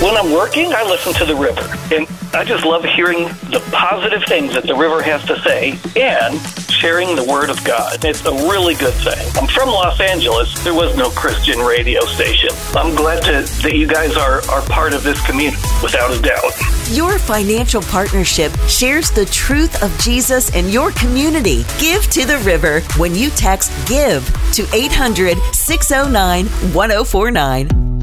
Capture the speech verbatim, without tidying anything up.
When I'm working, I listen to the river. And I just love hearing the positive things that the river has to say and sharing the word of God. It's a really good thing. I'm from Los Angeles. There was no Christian radio station. I'm glad to, that you guys are, are part of this community, without a doubt. Your financial partnership shares the truth of Jesus in your community. Give to the river when you text GIVE to eight hundred, six oh nine, one oh four nine.